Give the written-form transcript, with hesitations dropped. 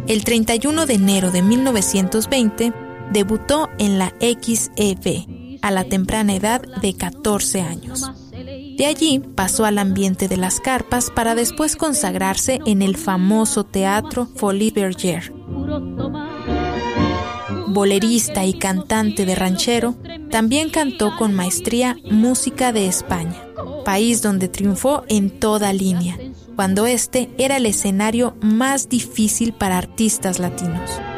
El 31 de enero de 1920 debutó en la XEV a la temprana edad de 14 años. De allí pasó al ambiente de las carpas para después consagrarse en el famoso teatro Folies Bergère. Bolerista y cantante de ranchero, también cantó con maestría música de España, país donde triunfó en toda línea, cuando este era el escenario más difícil para artistas latinos.